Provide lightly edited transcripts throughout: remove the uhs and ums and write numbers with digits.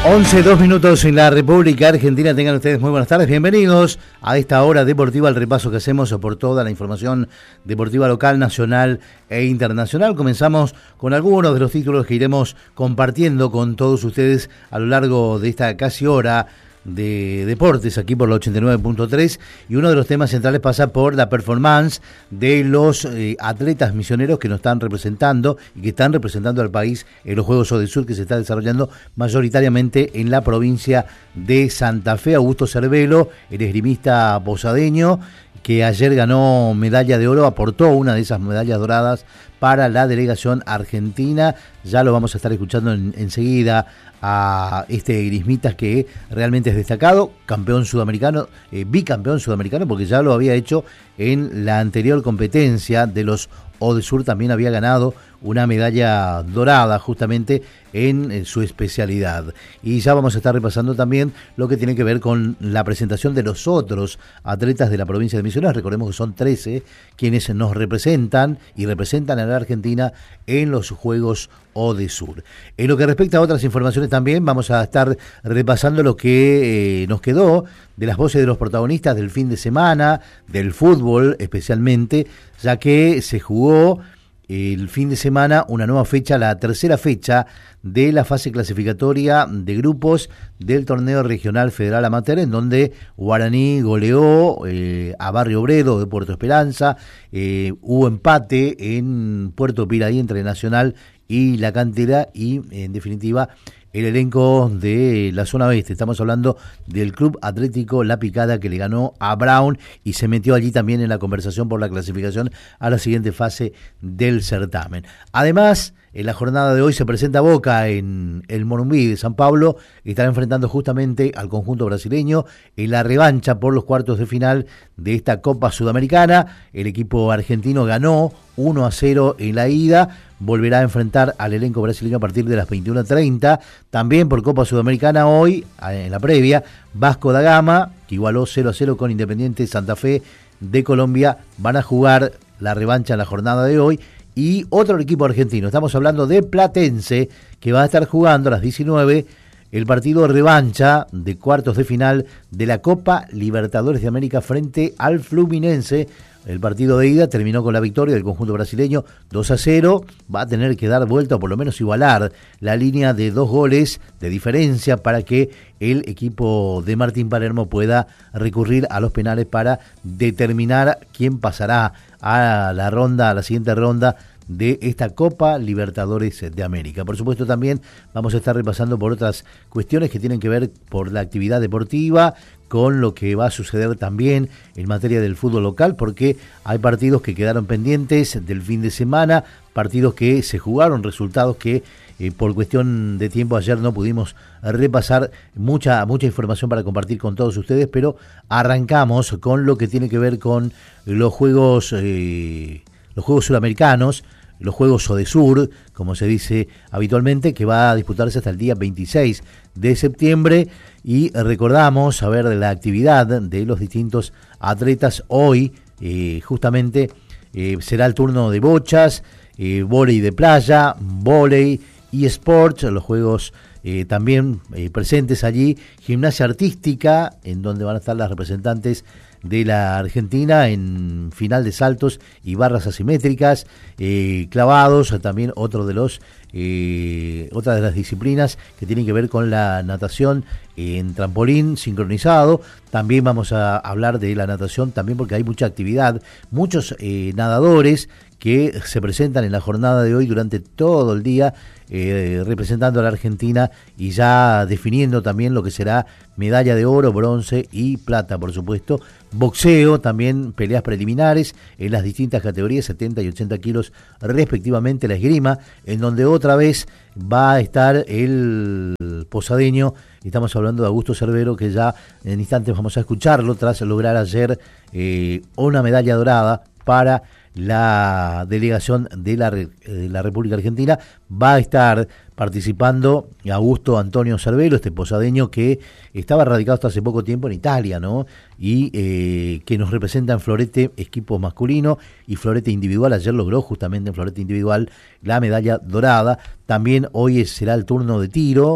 11:02 en la República Argentina. Tengan ustedes muy buenas tardes. Bienvenidos a esta hora deportiva, al repaso que hacemos por toda la información deportiva local, nacional e internacional. Comenzamos con algunos de los títulos que iremos compartiendo con todos ustedes a lo largo de esta casi hora de deportes aquí por la 89.3, y uno de los temas centrales pasa por la performance de los atletas misioneros que nos están representando y que están representando al país en los Juegos Odesur, que se está desarrollando mayoritariamente en la provincia de Santa Fe. Augusto Cervelo, el esgrimista posadeño, que ayer ganó medalla de oro, aportó una de esas medallas doradas para la delegación argentina. Ya lo vamos a estar escuchando enseguida a este esgrimista que realmente es destacado, campeón sudamericano, bicampeón sudamericano, porque ya lo había hecho en la anterior competencia de los Odesur. También había ganado una medalla dorada justamente en su especialidad. Y ya vamos a estar repasando también lo que tiene que ver con la presentación de los otros atletas de la provincia de Misiones. Recordemos que son 13 quienes nos representan y representan a la Argentina en los Juegos Odesur. En lo que respecta a otras informaciones también vamos a estar repasando lo que nos quedó de las voces de los protagonistas del fin de semana, del fútbol especialmente, ya que se jugó el fin de semana una nueva fecha, la tercera fecha de la fase clasificatoria de grupos del torneo regional federal amateur, en donde Guaraní goleó a Barrio Obrero de Puerto Esperanza. Hubo empate en Puerto Piraí entre Nacional y La Cantera, y en definitiva el elenco de la zona oeste. Estamos hablando del Club Atlético La Picada, que le ganó a Brown y se metió allí también en la conversación por la clasificación a la siguiente fase del certamen. Además, en la jornada de hoy se presenta Boca en el Morumbi de San Pablo, que estará enfrentando justamente al conjunto brasileño en la revancha por los cuartos de final de esta Copa Sudamericana. El equipo argentino ganó 1-0 en la ida, volverá a enfrentar al elenco brasileño a partir de las 21:30. También por Copa Sudamericana hoy, en la previa, Vasco da Gama, que igualó 0-0 con Independiente Santa Fe de Colombia, van a jugar la revancha en la jornada de hoy. Y otro equipo argentino, estamos hablando de Platense, que va a estar jugando a las 19 el partido de revancha de cuartos de final de la Copa Libertadores de América frente al Fluminense. El partido de ida terminó con la victoria del conjunto brasileño 2-0. Va a tener que dar vuelta o por lo menos igualar la línea de 2 goles de diferencia para que el equipo de Martín Palermo pueda recurrir a los penales para determinar quién pasará a la siguiente ronda de esta Copa Libertadores de América. Por supuesto, también vamos a estar repasando por otras cuestiones que tienen que ver por la actividad deportiva, con lo que va a suceder también en materia del fútbol local, porque hay partidos que quedaron pendientes del fin de semana, partidos que se jugaron, resultados que por cuestión de tiempo ayer no pudimos repasar. Mucha información para compartir con todos ustedes, pero arrancamos con lo que tiene que ver con los Juegos Suramericanos, los Juegos Odesur, como se dice habitualmente, que va a disputarse hasta el día 26 de septiembre. Y recordamos, a ver, la actividad de los distintos atletas hoy, justamente será el turno de bochas, vóley de playa, vóley y sports, los juegos también presentes allí, gimnasia artística, en donde van a estar las representantes de la Argentina en final de saltos y barras asimétricas, clavados, también otra de las disciplinas que tienen que ver con la natación en trampolín sincronizado. También vamos a hablar de la natación, también porque hay mucha actividad, muchos nadadores que se presentan en la jornada de hoy durante todo el día, representando a la Argentina y ya definiendo también lo que será medalla de oro, bronce y plata, por supuesto. Boxeo, también peleas preliminares en las distintas categorías, 70 y 80 kilos respectivamente. La esgrima, en donde otra vez va a estar el posadeño. Estamos hablando de Augusto Cervelo, que ya en instantes vamos a escucharlo tras lograr ayer una medalla dorada para la delegación de la República Argentina. Va a estar participando Augusto Antonio Cervelo, este posadeño que estaba radicado hasta hace poco tiempo en Italia, ¿no? Y que nos representa en florete equipo masculino y florete individual. Ayer logró justamente en florete individual la medalla dorada. También hoy será el turno de tiro,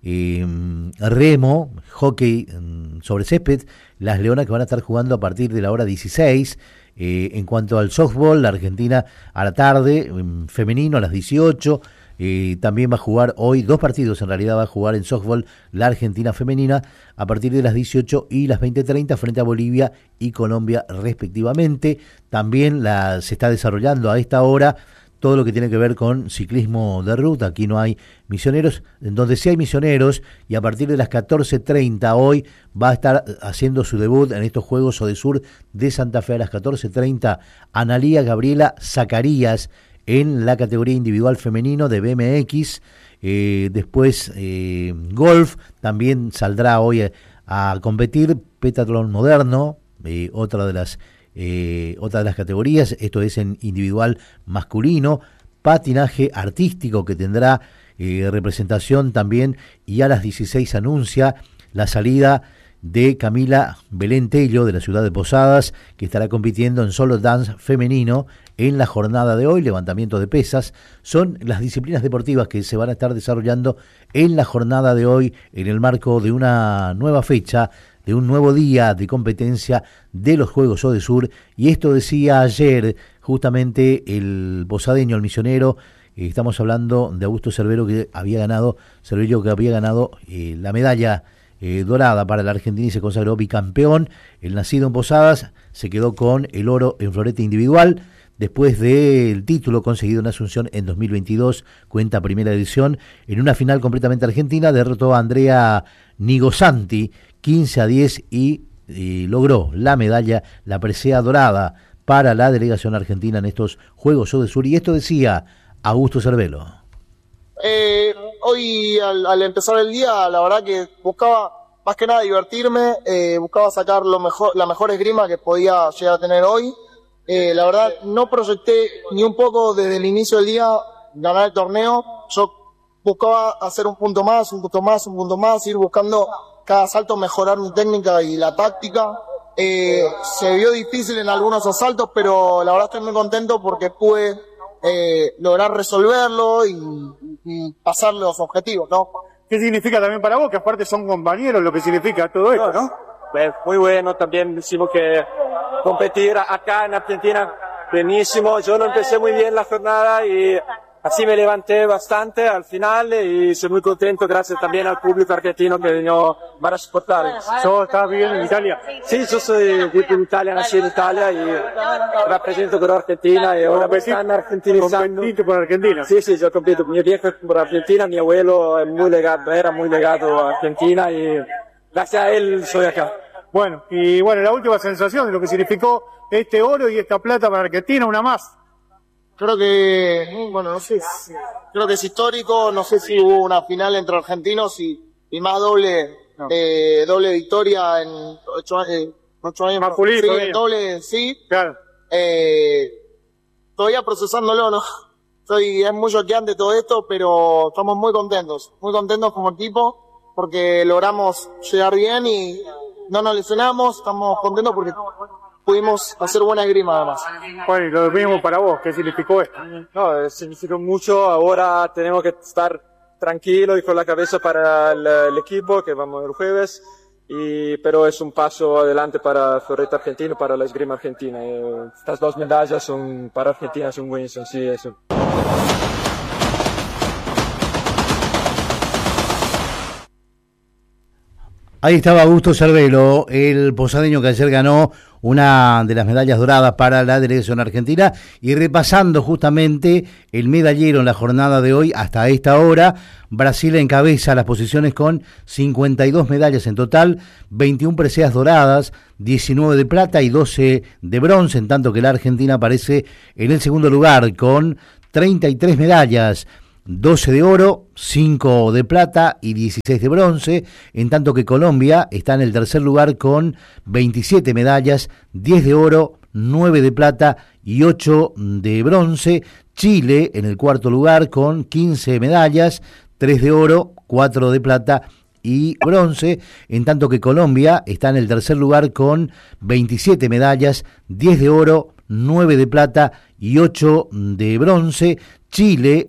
remo, hockey sobre césped, las Leonas que van a estar jugando a partir de la hora 16. En cuanto al softball, la Argentina a la tarde, femenino a las 18. También va a jugar hoy, 2 partidos en realidad va a jugar en softball la Argentina femenina a partir de las 18 y las 20:30 frente a Bolivia y Colombia respectivamente. También se está desarrollando a esta hora todo lo que tiene que ver con ciclismo de ruta. Aquí no hay misioneros, en donde sí hay misioneros, y a partir de las 14:30 hoy va a estar haciendo su debut en estos Juegos Odesur de Santa Fe a las 14:30 Analía Gabriela Zacarías en la categoría individual femenino de BMX. Después golf también saldrá hoy a competir, pentatlón moderno, otra de las categorías. Esto es en individual masculino, patinaje artístico que tendrá representación también, y a las 16 anuncia la salida de Camila Belén Tello de la ciudad de Posadas, que estará compitiendo en solo dance femenino en la jornada de hoy. Levantamiento de pesas son las disciplinas deportivas que se van a estar desarrollando en la jornada de hoy en el marco de una nueva fecha, de un nuevo día de competencia de los Juegos Odesur. Y esto decía ayer justamente el posadeño, el misionero. Estamos hablando de Augusto Cervello, que había ganado la medalla dorada para la Argentina y se consagró bicampeón. El nacido en Posadas se quedó con el oro en florete individual después del título conseguido en Asunción en 2022, cuenta primera edición. En una final completamente argentina derrotó a Andrea Nigosanti 15-10 y logró la medalla, la presea dorada para la delegación argentina en estos Juegos Odesur. Y esto decía Augusto Cervello. Hoy al empezar el día, la verdad que buscaba más que nada divertirme, buscaba sacar la mejor esgrima que podía llegar a tener hoy. La verdad no proyecté ni un poco desde el inicio del día ganar el torneo. Yo buscaba hacer un punto más, ir buscando cada salto mejorar mi técnica y la táctica. Se vio difícil en algunos asaltos, pero la verdad estoy muy contento porque pude lograr resolverlo y pasar los objetivos, ¿no? ¿Qué significa también para vos? Que aparte son compañeros, lo que significa todo esto, ¿no? Pues muy bueno, también decimos que competir acá en Argentina, buenísimo. Yo no empecé muy bien la jornada y así me levanté bastante al final y soy muy contento, gracias también al público argentino que vino para soportar. ¿Yo estás viviendo en Italia? Sí, yo soy de Italia, nací en Italia y represento por Argentina y ahora me están argentinizando. ¿Competiste por Argentina? Sí, yo compito. Mi viejo es por Argentina, mi abuelo es era muy legado a Argentina y gracias a él soy acá. Bueno, y la última sensación de lo que significó este oro y esta plata para Argentina, una más. Creo que, no sé, creo que es histórico, no sé si hubo una final entre argentinos y más doble victoria en 8 años. Masculino, sí, doble, sí. Claro. Todavía procesándolo, ¿no? Es muy choqueante todo esto, pero estamos muy contentos como equipo, porque logramos llegar bien y no nos lesionamos, estamos contentos porque pudimos hacer buena esgrima además. Bueno, y lo mismo para vos, ¿qué significó esto? No, significó mucho, ahora tenemos que estar tranquilos y con la cabeza para el equipo que vamos el jueves, pero es un paso adelante para el florete argentino, para la esgrima argentina. Estas 2 medallas para Argentina son buenísimas, sí, eso. Ahí estaba Augusto Cervello, el posadeño que ayer ganó una de las medallas doradas para la delegación argentina, y repasando justamente el medallero en la jornada de hoy hasta esta hora. Brasil encabeza las posiciones con 52 medallas en total, 21 preseas doradas, 19 de plata y 12 de bronce, en tanto que la Argentina aparece en el segundo lugar con 33 medallas, 12 de oro, 5 de plata y 16 de bronce, en tanto que Colombia está en el tercer lugar con 27 medallas, 10 de oro, 9 de plata y 8 de bronce. Chile en el cuarto lugar con 15 medallas, 3 de oro, 4 de plata y bronce, en tanto que Colombia está en el tercer lugar con 27 medallas, 10 de oro, 9 de plata y 8 de bronce. Chile